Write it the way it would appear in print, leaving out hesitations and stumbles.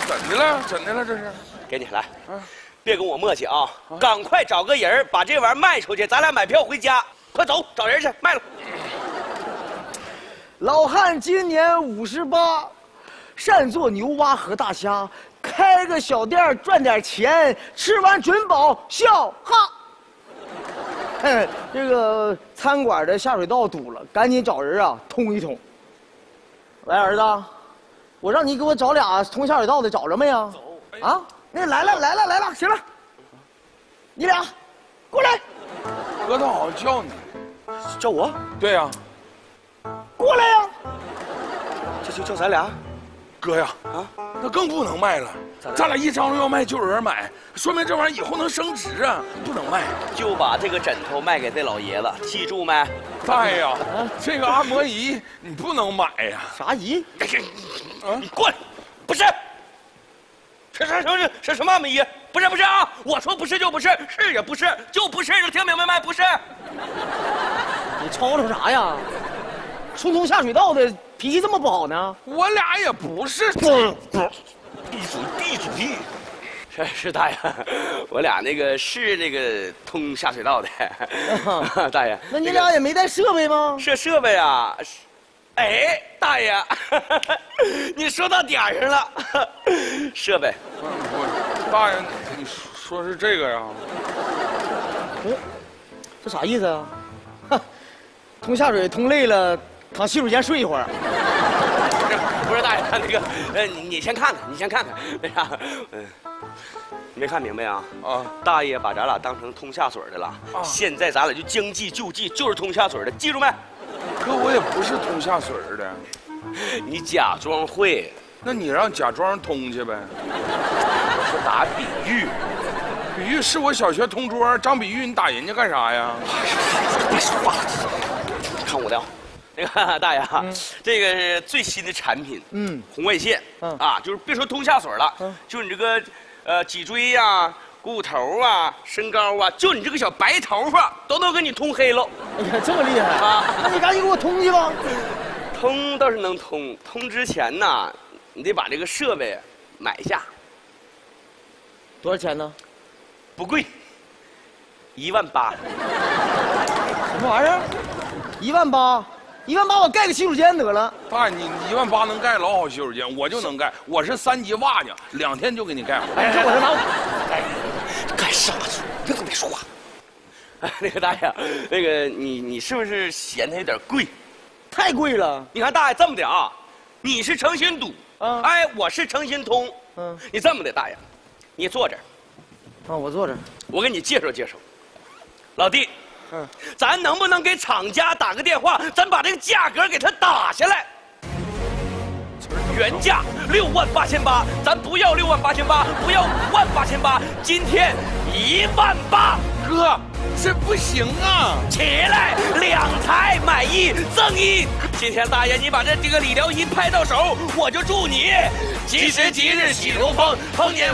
怎的了？怎的了？这是？ 给你来，别跟我磨叽啊！赶快找个人把这玩意儿卖出去，咱俩买票回家。快走，找人去卖了。 老汉今年58，善做牛蛙和大虾，开个小店赚点钱，吃完准保笑哈。这个餐馆的下水道堵了，赶紧找人啊通一通。喂，儿子，我让你给我找俩通下水道的，找着没有？啊，那来了，行了，你俩过来。 哥，他好像叫你。 叫我？ 对呀。 过来呀！ 这就叫咱俩。 哥呀，那更不能卖了。咱俩一张罗要卖就有人买，说明这玩意儿以后能升值啊，不能卖。 就把这个枕头卖给这老爷子，记住没？ 大爷呀，这个按摩仪你不能买呀。 啥仪？ 你过来！不是。是什么按摩仪？不是啊！我说不是就不是，是也不是，就不是，听明白没？不是。 你吵吵啥呀？疏通下水道的脾气这么不好呢？ 我俩也不是。 闭嘴！是大爷，我俩那个是那个通下水道的。大爷， 那你俩也没带设备吗？ 设备啊。哎，大爷，你说到点儿上了。设备， 大爷，你说是这个呀？ 这啥意思啊？通下水通累了，躺洗手间睡一会儿。 不是大爷，那个，你先看看，那啥，没看明白啊？大爷把咱俩当成通下水的了。现在咱俩就将计就计，就是通下水的，记住没？ 可我也不是通下水的。 你假装会。 那你让假装通去呗。 我是打比喻。 比喻是我小学同桌张比喻，你打人家干啥呀？ 别说话了，看我的。那个大爷，这个是最新的产品，红外线，就是别说通下水了，就你这个脊椎呀、股骨头啊、身高啊，就你这个小白头发都能给你通黑了。 哎呀，这么厉害啊！那你赶紧给我通去吧。 通倒是能通，通之前呢，你得把这个设备买下。 多少钱呢？ 不贵，18000。 什么玩意儿？18000，18000我盖个洗手间得了。 大爷，你18000能盖老好洗手间，我就能盖，我是3级瓦匠，2天就给你盖好。 哎，我这拿干啥去？别跟我说话。那个大爷，那个你是不是嫌它有点贵？ 太贵了。 你看大爷这么的啊，你是诚心堵，哎，我是诚心通，你这么的大爷，你坐这儿。 我坐这儿。 我给你介绍介绍，老弟，咱能不能给厂家打个电话，咱把这个价格给他打下来？原价68800，咱不要68800，不要58800，今天18000。 哥，这不行啊！ 起来，2台买1赠1。今天大爷，你把这个理疗仪拍到手，我就祝你吉时吉日喜如风，逢年